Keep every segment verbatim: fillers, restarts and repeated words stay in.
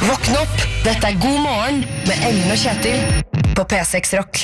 Våkn opp, dette er God morgen med Ellen og Kjetil på P seks Rock.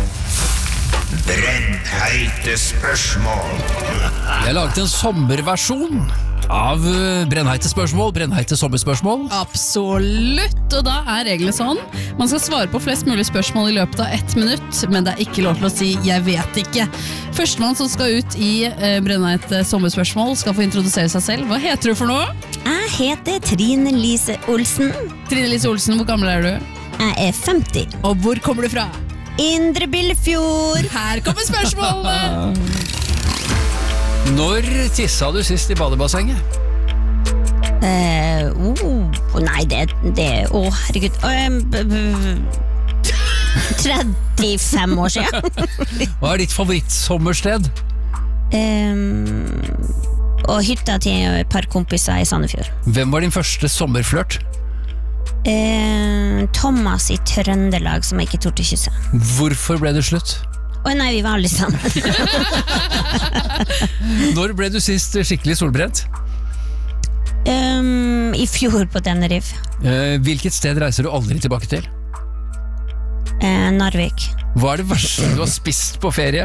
Brennheite spørsmål. Jeg har laget en sommerversjon av brennheite spørsmål, brennheite sommerspørsmål. Absolutt, og da er reglene sånn. Man skal svare på flest mulig spørsmål i løpet av ett minutt, men det er ikke lov til å si «jeg vet ikke». Førstemann som skal ut i eh, brennheite sommerspørsmål skal få introdusere seg selv. Hva heter du for noe? Jeg heter Trine Lise Olsen. Trine Lise Olsen, hvor gammel er du? Jeg er femti. Og hvor kommer du fra? Indre Billefjord. Her kommer spørsmålene! Når tissa du sist i badebassenget? Uh, oh, nei, det, det Å, oh, herregud um, b- b- trettifem år siden. Hva er ditt favorittsommersted? um, Og hytta til et par kompiser i Sandefjord. Hvem var din første sommerflørt? uh, Thomas i Trøndelag, som jeg ikke torde kysse. Hvorfor ble det slutt? Å nei, vi var alle sammen. Når ble du sist skikkelig solbrent? um, I fjor på Tenerife. Eh, hvilket sted reiser du aldri tilbake til? uh, Narvik. Hva er det verste du har spist på ferie?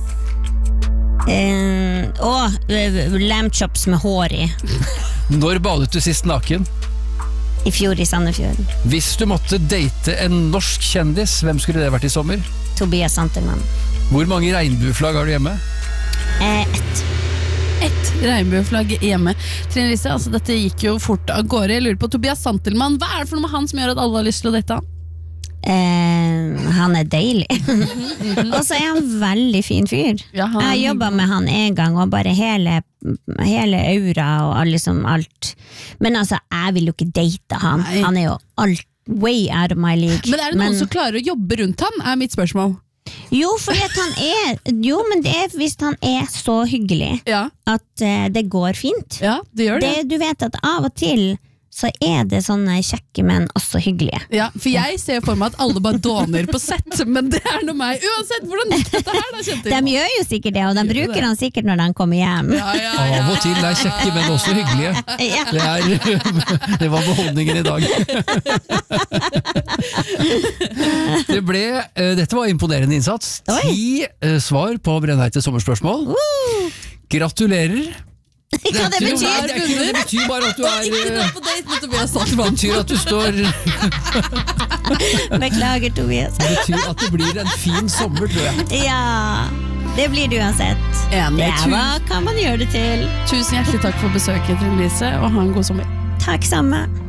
uh, Og uh, lamb chops med hår i. Når badet du sist naken? I fjor i Sandefjord. Hvis du måtte date en norsk kjendis, hvem skulle det vært i sommer? Tobias Santelmann. Hvor mange regnbueflagg har du hjemme? uh, Ett. Et regnbueflagg hjemme. Trine Lise, altså dette gikk jo fort av gårde. Jeg lurer på Tobias Santelmann. Hva er det for noe med han som gjør at alle har lyst til å date han? Uh, han er deilig. Og så er han veldig fin fyr. Ja, han er Jeg jobbet med han en gang, og bare hele, hele aura og all- liksom alt. Men altså, jeg vil jo ikke date han. Nei. Han er jo alt way out of my league. Men er det noen som klarer å jobbe rundt han, er mitt spørsmål. Jo, fordi at han er Jo, men det er hvis han er så hyggelig Ja, at eh, det går fint. ja det gjør det. det. Du vet at av og til så er det sånne kjekke, men også hyggelige. Ja, for jeg ser for meg at alle bare dåner på sett, men det er noe meg. Uansett, hvordan gikk dette her da, Kjetil? De gjør jo sikkert det, og de bruker han sikkert når de kommer hjem. Ja, ja, ja. Av og til er kjekke, men også hyggelige. Ja. Det, er, det var beholdningen i dag. Det ble, eh, dette var imponerende innsats. Oi. Ti eh, svar på brennheite sommerspørsmål. Gratulerer. Hva det Jo, betyr? nei, det, er ikke, det betyr bare at du er Ikke dra eh, på date med Tobias Det Santelmann. betyr at du står Det Beklager, Tobias. betyr at det blir en fin sommer, tror jeg. Ja, det blir det uansett. Enig. Det er, hva kan man gjøre det til? Tusen hjertelig takk for besøket, Trine Lise, og ha en god sommer. Takk samme.